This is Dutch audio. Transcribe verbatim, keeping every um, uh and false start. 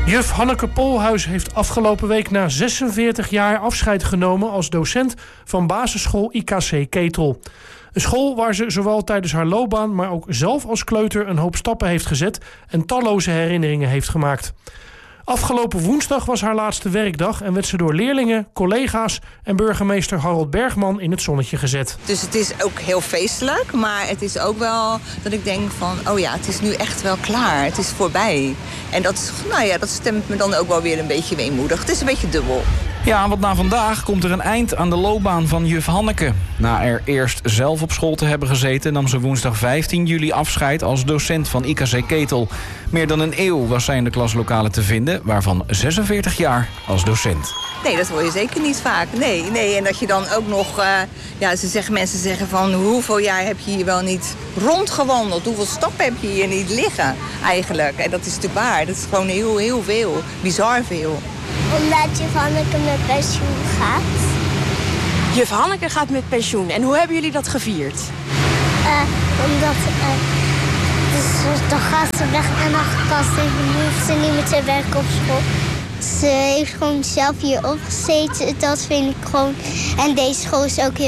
Juf Hanneke Polhuis heeft afgelopen week na zesenveertig jaar afscheid genomen als docent van basisschool I K C Ketel. Een school waar ze zowel tijdens haar loopbaan, maar ook zelf als kleuter een hoop stappen heeft gezet en talloze herinneringen heeft gemaakt. Afgelopen woensdag was haar laatste werkdag en werd ze door leerlingen, collega's en burgemeester Harold Bergman in het zonnetje gezet. Dus het is ook heel feestelijk, maar het is ook wel dat ik denk van, oh ja, het is nu echt wel klaar. Het is voorbij. En dat, nou ja, dat stemt me dan ook wel weer een beetje weemoedig. Het is een beetje dubbel. Ja, want na vandaag komt er een eind aan de loopbaan van juf Hanneke. Na er eerst zelf op school te hebben gezeten, nam ze woensdag vijftien juli afscheid als docent van I K C Ketel. Meer dan een eeuw was zij in de klaslokalen te vinden, waarvan zesenveertig jaar als docent. Nee, dat hoor je zeker niet vaak. Nee, nee. En dat je dan ook nog, uh, ja, ze zeggen, mensen zeggen van, hoeveel jaar heb je hier wel niet rondgewandeld? Hoeveel stappen heb je hier niet liggen eigenlijk? En dat is natuurlijk waar. Dat is gewoon heel, heel veel. Bizar veel. Omdat juf Hanneke met pensioen gaat. Juf Hanneke gaat met pensioen. En hoe hebben jullie dat gevierd? Uh, omdat, uh, dus, dan gaat ze weg en dan kan ze, hoeft ze niet meer te werken op school. Ze heeft gewoon zelf hier opgezeten. Dat vind ik gewoon. En deze school is ook heel